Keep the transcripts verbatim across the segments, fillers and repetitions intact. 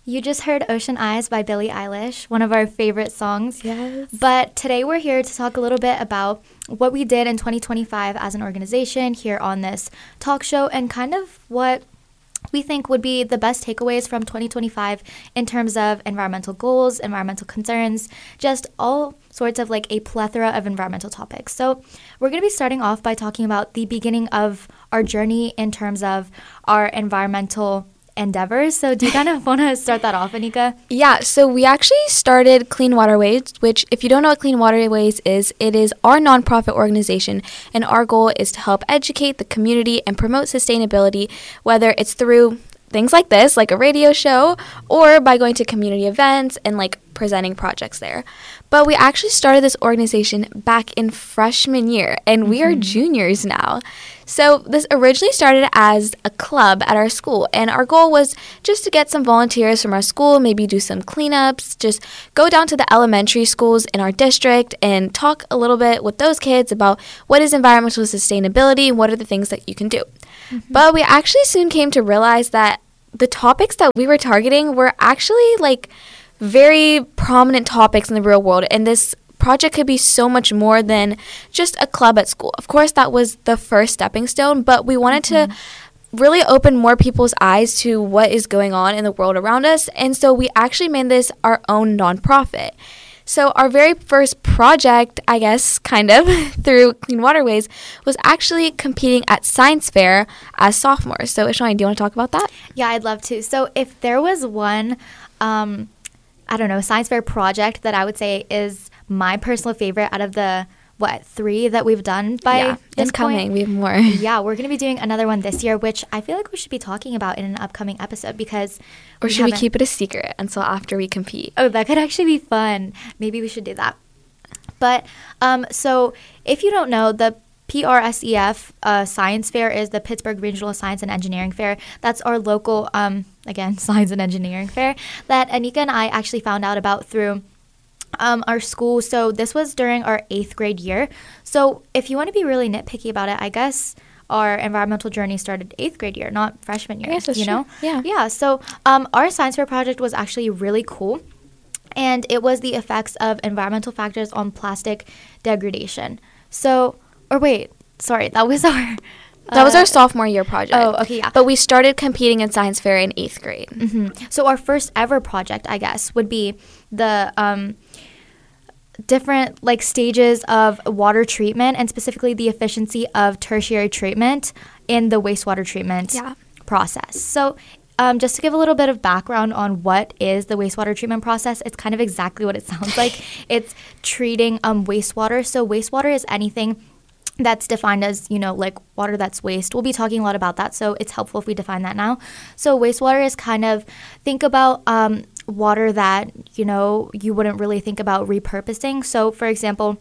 You just heard Ocean Eyes by Billie Eilish, one of our favorite songs. Yes. But today we're here to talk a little bit about what we did in twenty twenty-five as an organization here on this talk show and kind of what we think would be the best takeaways from twenty twenty-five in terms of environmental goals, environmental concerns, just all sorts of like a plethora of environmental topics. So we're going to be starting off by talking about the beginning of our journey in terms of our environmental endeavors. So do you kind of want to start that off, Anika? Yeah, so we actually started Clean Waterways, which if you don't know what Clean Waterways is, it is our nonprofit organization, and our goal is to help educate the community and promote sustainability, whether it's through things like this, like a radio show, or by going to community events and like presenting projects there. But we actually started this organization back in freshman year, and we mm-hmm. are juniors now. So this originally started as a club at our school, and our goal was just to get some volunteers from our school, maybe do some cleanups, just go down to the elementary schools in our district and talk a little bit with those kids about what is environmental sustainability and what are the things that you can do. Mm-hmm. But we actually soon came to realize that the topics that we were targeting were actually like very prominent topics in the real world, and this project could be so much more than just a club at school. Of course, that was the first stepping stone, but we wanted mm-hmm. to really open more people's eyes to what is going on in the world around us, and so we actually made this our own nonprofit. So our very first project, I guess, kind of, through Clean Waterways, was actually competing at Science Fair as sophomores. So, Ishani, do you want to talk about that? Yeah, I'd love to. So if there was one, um, I don't know, Science Fair project that I would say is my personal favorite out of the, what, three that we've done by yeah, this it's coming. point? We have more. Yeah, we're going to be doing another one this year, which I feel like we should be talking about in an upcoming episode because Or should we keep it a secret until after we compete? Oh, that could actually be fun. Maybe we should do that. But, um, so if you don't know, the P R S E F uh, Science Fair is the Pittsburgh Regional Science and Engineering Fair. That's our local, um, again, science and engineering fair that Anika and I actually found out about through um, our school. So this was during our eighth grade year. So if you want to be really nitpicky about it, I guess our environmental journey started eighth grade year, not freshman year. Yes, that's you know? true. Yeah. Yeah. So um, our science fair project was actually really cool. And it was the effects of environmental factors on plastic degradation. So, or wait, sorry, that was our... Uh, that was our sophomore year project. Oh, okay, yeah. But we started competing in Science Fair in eighth grade. Mm-hmm. So our first ever project, I guess, would be the um, different like stages of water treatment and specifically the efficiency of tertiary treatment in the wastewater treatment yeah. process. So Um, just to give a little bit of background on what is the wastewater treatment process, it's kind of exactly what it sounds like. It's treating um, wastewater. So wastewater is anything that's defined as, you know, like water that's waste. We'll be talking a lot about that, so it's helpful if we define that now. So wastewater is kind of, think about um, water that, you know, you wouldn't really think about repurposing. So, for example,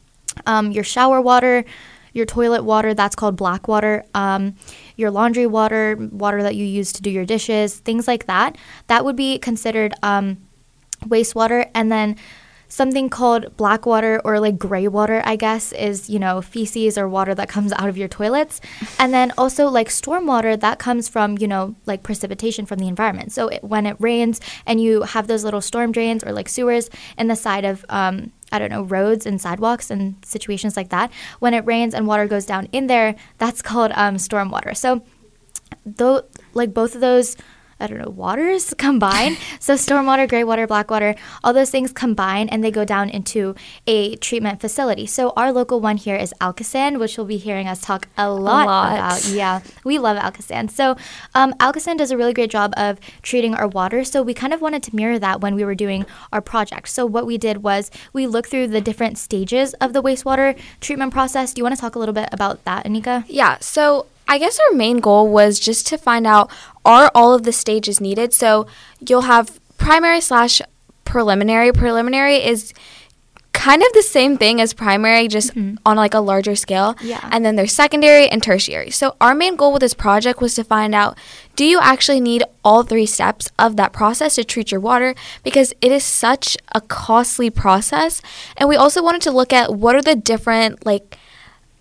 um, your shower water, your toilet water, that's called black water, um, your laundry water, water that you use to do your dishes, things like that, that would be considered um, wastewater. And then something called black water or like gray water, I guess, is, you know, feces or water that comes out of your toilets. And then also like storm water, that comes from, you know, like precipitation from the environment. So it, when it rains and you have those little storm drains or like sewers in the side of um, I don't know, roads and sidewalks and situations like that. When it rains and water goes down in there, that's called um, stormwater. So, though, like both of those, I don't know, waters combine. So stormwater, gray water, black water, all those things combine and they go down into a treatment facility. So our local one here is Alcosan, which you'll be hearing us talk a lot, a lot. about. Yeah, we love Alcosan. So um, Alcosan does a really great job of treating our water. So we kind of wanted to mirror that when we were doing our project. So what we did was we looked through the different stages of the wastewater treatment process. Do you want to talk a little bit about that, Anika? Yeah, so I guess our main goal was just to find out, are all of the stages needed? So you'll have primary slash preliminary. Preliminary is kind of the same thing as primary, just mm-hmm. on like a larger scale. Yeah. And then there's secondary and tertiary. So our main goal with this project was to find out, do you actually need all three steps of that process to treat your water? Because it is such a costly process. And we also wanted to look at what are the different like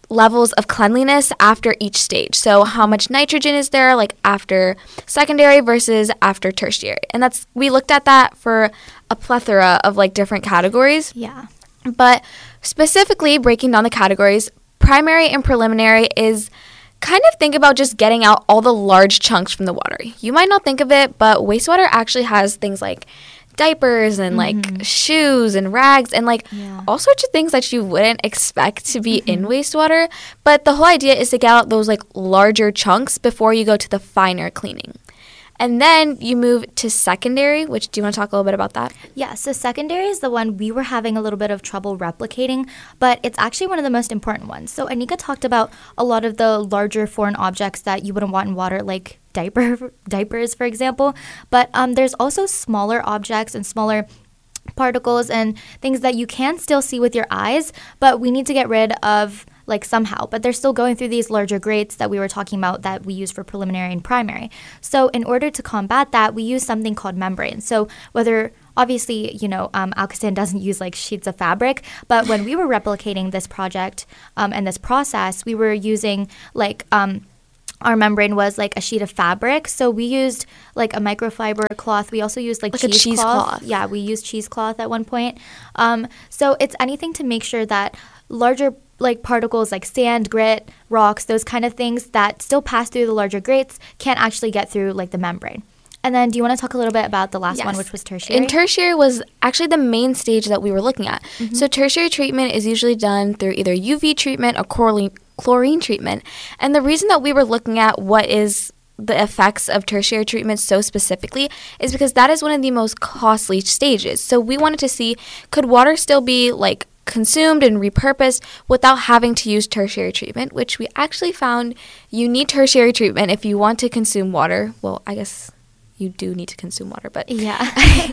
levels of cleanliness after each stage. So how much nitrogen is there, like after secondary versus after tertiary. And that's, we looked at that for a plethora of like different categories. Yeah. But specifically breaking down the categories, primary and preliminary is kind of think about just getting out all the large chunks from the water. You might not think of it, but wastewater actually has things like diapers and like mm-hmm. shoes and rags and like yeah. all sorts of things that you wouldn't expect to be mm-hmm. in wastewater. But the whole idea is to get out those like larger chunks before you go to the finer cleaning. And then you move to secondary, which, do you want to talk a little bit about that? Yeah, so secondary is the one we were having a little bit of trouble replicating, but it's actually one of the most important ones. So Anika talked about a lot of the larger foreign objects that you wouldn't want in water, like diaper diapers, for example. But um, there's also smaller objects and smaller particles and things that you can still see with your eyes, but we need to get rid of like somehow, but they're still going through these larger grates that we were talking about that we use for preliminary and primary. So in order to combat that, we use something called membrane. So whether obviously, you know, um, Alcosan doesn't use like sheets of fabric, but when we were replicating this project um, and this process, we were using like um, our membrane was like a sheet of fabric. So we used like a microfiber cloth. We also used like, like cheesecloth. cheesecloth. Yeah, we used cheesecloth at one point. Um, so it's anything to make sure that larger like particles like sand, grit, rocks, those kind of things that still pass through the larger grates can't actually get through like the membrane. And then do you want to talk a little bit about the last yes. one, which was tertiary? And tertiary was actually the main stage that we were looking at. Mm-hmm. So tertiary treatment is usually done through either U V treatment or chlorine, chlorine treatment. And the reason that we were looking at what is the effects of tertiary treatment so specifically is because that is one of the most costly stages. So we wanted to see, could water still be like consumed and repurposed without having to use tertiary treatment, which we actually found you need tertiary treatment if you want to consume water. Well, I guess you do need to consume water, but yeah.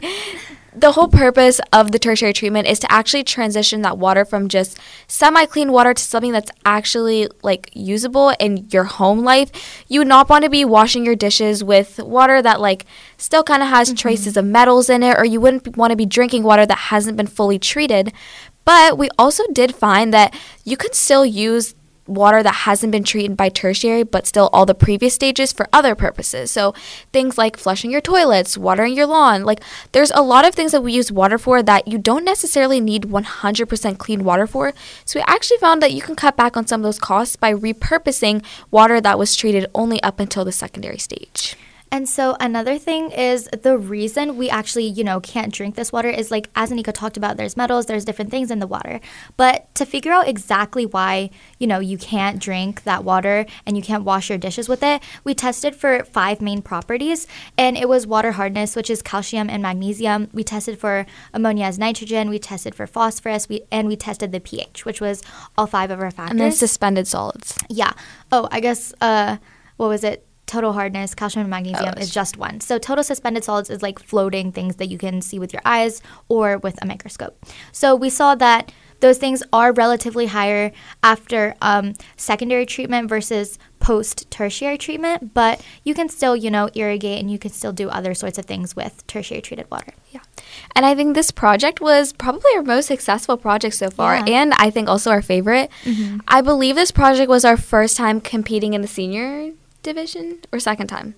The whole purpose of the tertiary treatment is to actually transition that water from just semi-clean water to something that's actually like usable in your home life. You would not want to be washing your dishes with water that like still kind of has mm-hmm. traces of metals in it, or you wouldn't want to be drinking water that hasn't been fully treated. But we also did find that you can still use water that hasn't been treated by tertiary, but still all the previous stages for other purposes. So things like flushing your toilets, watering your lawn. Like there's a lot of things that we use water for that you don't necessarily need one hundred percent clean water for. So we actually found that you can cut back on some of those costs by repurposing water that was treated only up until the secondary stage. And so another thing is the reason we actually, you know, can't drink this water is like, as Anika talked about, there's metals, there's different things in the water. But to figure out exactly why, you know, you can't drink that water and you can't wash your dishes with it, we tested for five main properties. And it was water hardness, which is calcium and magnesium. We tested for ammonia as nitrogen. We tested for phosphorus. We and we tested the pH, which was all five of our factors. And then suspended solids. Yeah. Oh, I guess, uh, what was it? Total hardness, calcium and magnesium oh, is just one. So total suspended solids is like floating things that you can see with your eyes or with a microscope. So we saw that those things are relatively higher after um, secondary treatment versus post-tertiary treatment, but you can still, you know, irrigate and you can still do other sorts of things with tertiary treated water. Yeah. And I think this project was probably our most successful project so far, yeah. and I think also our favorite. Mm-hmm. I believe this project was our first time competing in the senior division or second time?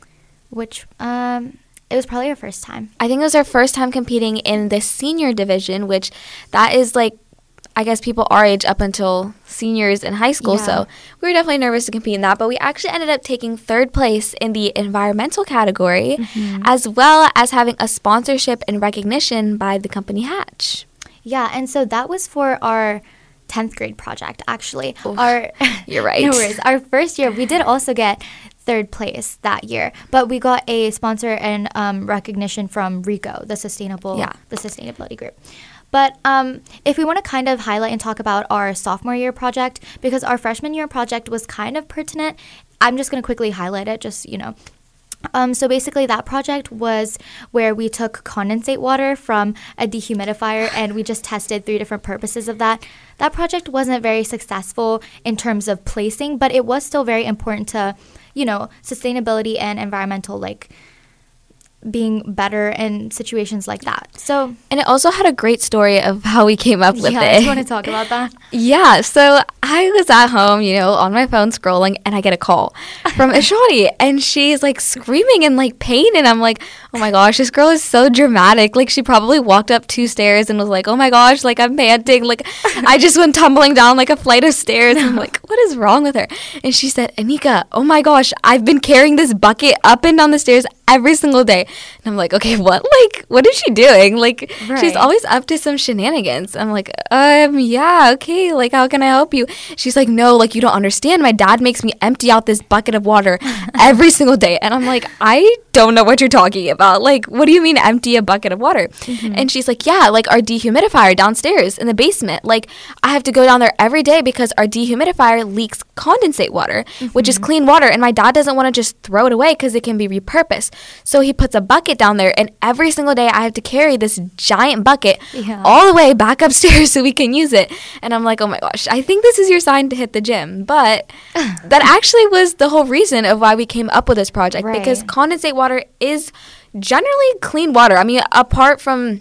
Which um it was probably our first time. I think it was our first time competing in the senior division, which that is like I guess people our age up until seniors in high school. Yeah. So we were definitely nervous to compete in that, but we actually ended up taking third place in the environmental category, mm-hmm. as well as having a sponsorship and recognition by the company Hatch. Yeah, and so that was for our tenth grade project, actually. Oof, our you're right. No worries. Our first year, we did also get third place that year, but we got a sponsor and um, recognition from RICO, the sustainable, yeah. the sustainability group. But um, if we want to kind of highlight and talk about our sophomore year project, because our freshman year project was kind of pertinent, I'm just going to quickly highlight it, just, you know. Um, so basically that project was where we took condensate water from a dehumidifier and we just tested three different purposes of that. That project wasn't very successful in terms of placing, but it was still very important to, you know, sustainability and environmental, like, being better in situations like that. So, and it also had a great story of how we came up with yeah, it. do you want to talk about that? Yeah, so I was at home, you know, on my phone scrolling, and I get a call from Ishani, and she's like screaming in like pain, and I'm like, oh my gosh, this girl is so dramatic. Like, she probably walked up two stairs and was like, oh my gosh, like I'm panting, like I just went tumbling down like a flight of stairs. And I'm like, what is wrong with her? And she said, Anika, oh my gosh, I've been carrying this bucket up and down the stairs every single day. And I'm like, okay, what? Like, what is she doing? Like, Right. she's always up to some shenanigans. I'm like, um, yeah, okay. Like, how can I help you? She's like, no, like, you don't understand. My dad makes me empty out this bucket of water every single day. And I'm like, I don't know what you're talking about. Like, what do you mean empty a bucket of water? Mm-hmm. And she's like, yeah, like our dehumidifier downstairs in the basement. Like, I have to go down there every day because our dehumidifier leaks condensate water, mm-hmm. which is clean water. And my dad doesn't want to just throw it away because it can be repurposed. So he puts a bucket down there, and every single day I have to carry this giant bucket Yeah. all the way back upstairs so we can use it. And I'm like, oh my gosh, I think this is your sign to hit the gym. But that actually was the whole reason of why we came up with this project, Right. because condensate water is generally clean water. I mean, apart from,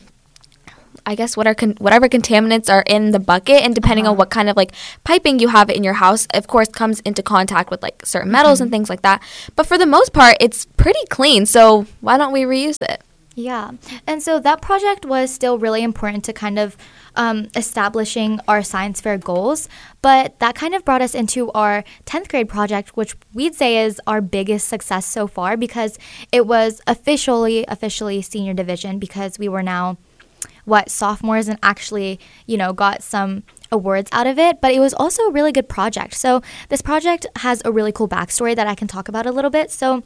I guess, what are con- whatever contaminants are in the bucket, and depending Uh-huh. on what kind of like piping you have in your house, of course, comes into contact with like certain metals Mm-hmm. and things like that. But for the most part, it's pretty clean. So why don't we reuse it? Yeah. And so that project was still really important to kind of um, establishing our science fair goals. But that kind of brought us into our tenth grade project, which we'd say is our biggest success so far, because it was officially, officially senior division, because we were now, what, sophomores, and actually, you know, got some awards out of it. But it was also a really good project. So this project has a really cool backstory that I can talk about a little bit. So,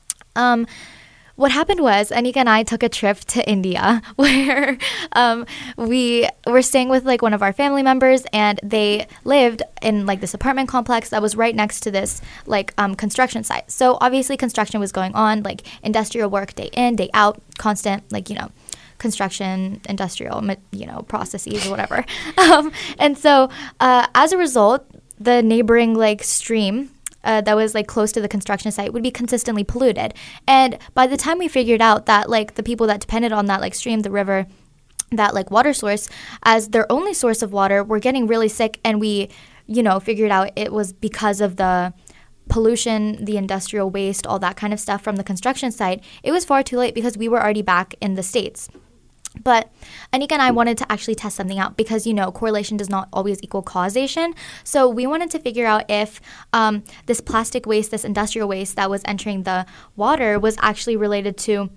um, what happened was Anika and I took a trip to India where um, we were staying with like one of our family members, and they lived in like this apartment complex that was right next to this like um, construction site. So obviously construction was going on, like industrial work day in, day out, constant, like, you know, construction, industrial, you know, processes or whatever. Um, and so uh, as a result, the neighboring like stream Uh, that was like close to the construction site would be consistently polluted. And by the time we figured out that like the people that depended on that like stream, the river, that like water source as their only source of water, were getting really sick, and we, you know, figured out it was because of the pollution, the industrial waste, all that kind of stuff from the construction site. It was far too late because we were already back in the States. But Anika and I wanted to actually test something out because, you know, correlation does not always equal causation. So we wanted to figure out if um, this plastic waste, this industrial waste that was entering the water was actually related to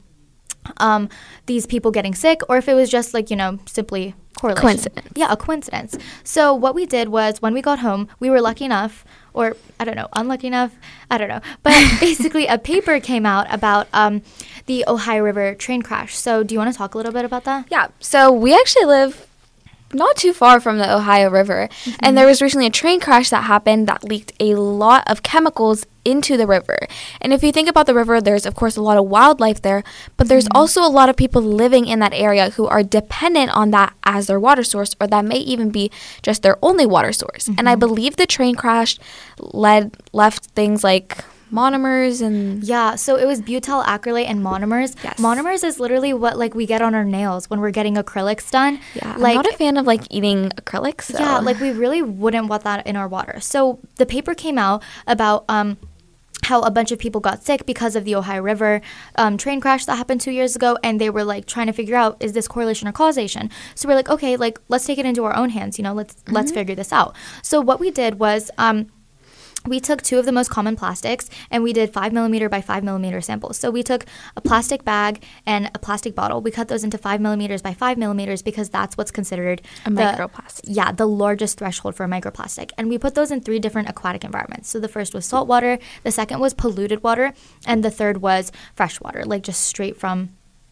um, these people getting sick, or if it was just like, you know, simply correlation. Coincidence. Yeah, a coincidence. So what we did was when we got home, we were lucky enough, or I don't know, unlucky enough, I don't know. But basically a paper came out about um, the Ohio River train crash. So do you want to talk a little bit about that? Yeah. So we actually live not too far from the Ohio River. Mm-hmm. And there was recently a train crash that happened that leaked a lot of chemicals into the river. And if you think about the river, there's of course a lot of wildlife there, but there's mm-hmm. also a lot of people living in that area who are dependent on that as their water source, or that may even be just their only water source. Mm-hmm. And I believe the train crash led left things like monomers and yeah, so it was butyl acrylate and monomers. Yes. Monomers is literally what like we get on our nails when we're getting acrylics done. Yeah, like, I'm not a fan of like eating acrylics. So. Yeah, like we really wouldn't want that in our water. So the paper came out about um how a bunch of people got sick because of the Ohio River um, train crash that happened two years ago, and they were like trying to figure out, is this correlation or causation? So we're like, okay, like let's take it into our own hands, you know, let's mm-hmm. let's figure this out. So what we did was um we took two of the most common plastics, and we did five millimeter by five millimeter samples. So we took a plastic bag and a plastic bottle. We cut those into five millimeters by five millimeters because that's what's considered a the, microplastic. Yeah, the largest threshold for a microplastic. And we put those in three different aquatic environments. So the first was salt water, the second was polluted water, and the third was fresh water, like just straight from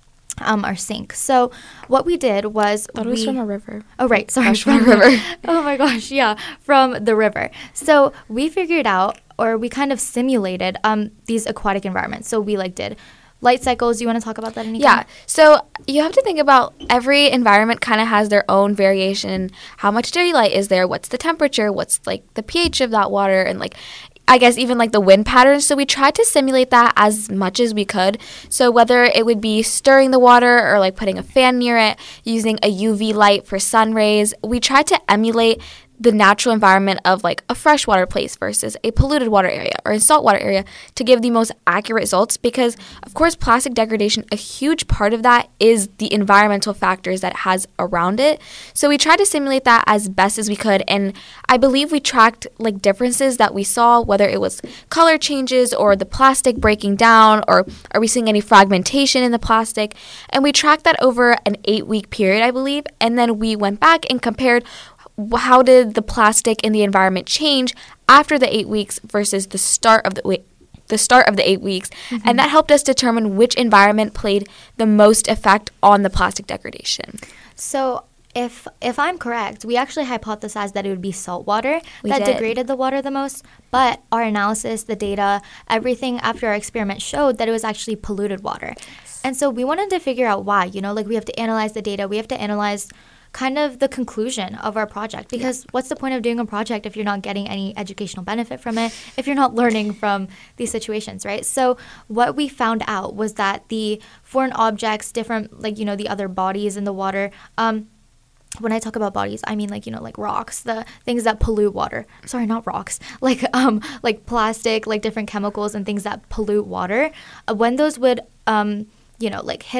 Um, our sink. So what we did was Thought it was from a river. Oh, right. Sorry. From a river. Oh my gosh. Yeah. From the river. So we figured out, or we kind of simulated um, these aquatic environments. So we like did light cycles. Do you want to talk about that, Anika? Yeah. So you have to think about every environment kind of has their own variation. How much dairy light is there? What's the temperature? What's like the pH of that water? And like I guess even like the wind patterns. So we tried to simulate that as much as we could. So whether it would be stirring the water or like putting a fan near it, using a U V light for sun rays, we tried to emulate the natural environment of like a freshwater place versus a polluted water area or a saltwater area to give the most accurate results, because of course plastic degradation, a huge part of that is the environmental factors that it has around it. So we tried to simulate that as best as we could, and I believe we tracked like differences that we saw, whether it was color changes or the plastic breaking down, or are we seeing any fragmentation in the plastic, and we tracked that over an eight week period, I believe, and then we went back and compared how did the plastic in the environment change after the eight weeks versus the start of the wait, the start of the eight weeks, mm-hmm. and that helped us determine which environment played the most effect on the plastic degradation. So if if I'm correct, we actually hypothesized that it would be salt water we that did. degraded the water the most, but our analysis, the data, everything after our experiment showed that it was actually polluted water. Yes. And so we wanted to figure out why, you know, like we have to analyze the data, we have to analyze kind of the conclusion of our project, because yeah. what's the point of doing a project if you're not getting any educational benefit from it, if you're not learning from these situations, right? So what we found out was that the foreign objects, different, like, you know, the other bodies in the water, um, when I talk about bodies, I mean like, you know, like rocks, the things that pollute water. Sorry, not rocks, like um, like plastic, like different chemicals and things that pollute water. Uh, when those would um, you know, like hit